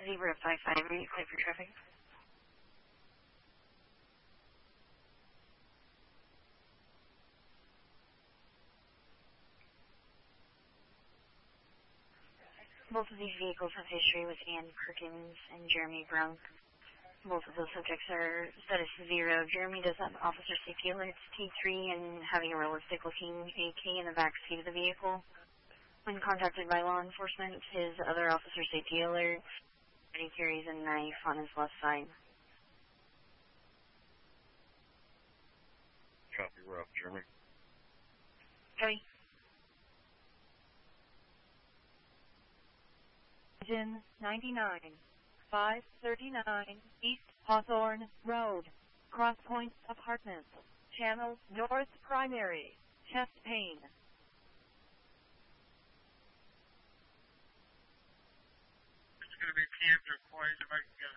Zebra 55, are you clear for traffic? Both of these vehicles have history with Ann Perkins and Jeremy Brunk. Both of those subjects are status 0. Jeremy does have officer safety alerts T3 and having a realistic-looking AK in the back seat of the vehicle. When contacted by law enforcement, his other officer safety alerts, and he carries a knife on his left side. Copy, we're up, Jeremy. Copy. Engine 99, 539 East Hawthorne Road, Crosspoint Apartments, Channel North Primary, chest pain. It's going to be PM to Point if I can get